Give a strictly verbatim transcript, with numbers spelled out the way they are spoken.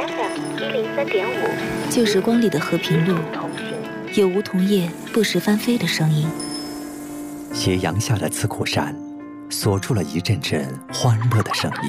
F M 一零三点五， 旧时光里的和平路，有梧桐叶不时翻飞的声音。 斜阳下的刺口山，锁住了一阵阵欢乐的声音。